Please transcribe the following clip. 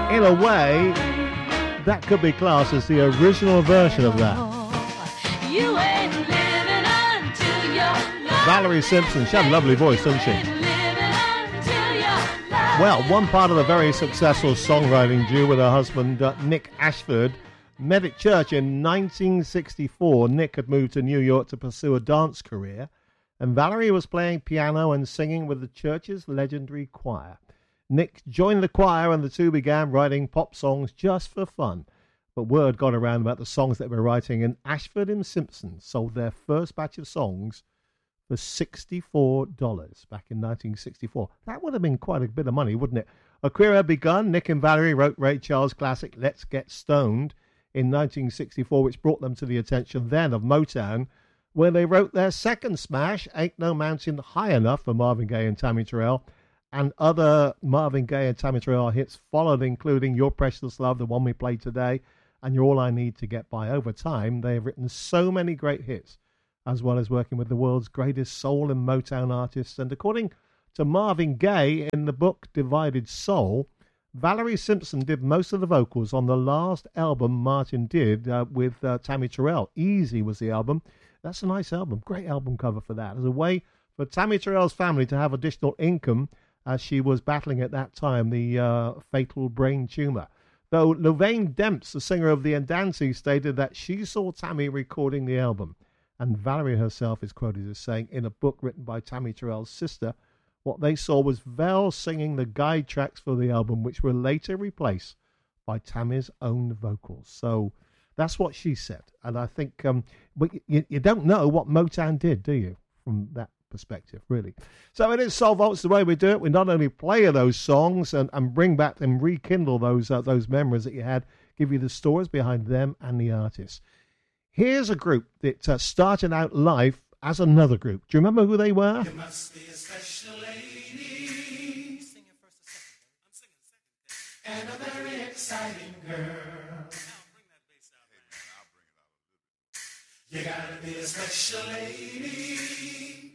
In a way, that could be classed as the original version of that. You ain't living until you're Valerie Simpson, she had a lovely voice, didn't she? Well, one part of the very successful songwriting duo with her husband, Nick Ashford, met at church in 1964. Nick had moved to New York to pursue a dance career, and Valerie was playing piano and singing with the church's legendary choir. Nick joined the choir and the two began writing pop songs just for fun. But word got around about the songs they were writing, and Ashford and Simpson sold their first batch of songs for $64 back in 1964. That would have been quite a bit of money, wouldn't it? A career had begun. Nick and Valerie wrote Ray Charles' classic Let's Get Stoned in 1964, which brought them to the attention then of Motown, where they wrote their second smash, Ain't No Mountain High Enough, for Marvin Gaye and Tammy Terrell, and other Marvin Gaye and Tammy Terrell hits followed, including Your Precious Love, the one we played today, and You're All I Need to Get By. Over time, they have written so many great hits, as well as working with the world's greatest soul and Motown artists. And according to Marvin Gaye in the book Divided Soul, Valerie Simpson did most of the vocals on the last album Martin did with Tammy Terrell. Easy was the album. That's a nice album. Great album cover for that. As a way for Tammy Terrell's family to have additional income as she was battling at that time the fatal brain tumor. Though Lorraine Demps, the singer of the Andancy, stated that she saw Tammy recording the album. And Valerie herself is quoted as saying in a book written by Tammy Terrell's sister, what they saw was Val singing the guide tracks for the album, which were later replaced by Tammy's own vocals. So that's what she said. And I think but you don't know what Motown did, do you, from that perspective, really? So it is Soul Vaults the way we do it. We not only play those songs and bring back and rekindle those memories that you had, give you the stories behind them and the artists. Here's a group that started out life as another group. Do you remember who they were? You must be a special lady. Sing it first a second. I'm singing second. And a very exciting girl. Now bring that bass out. Hey man, I'll bring it out a little bit. You gotta be a special lady.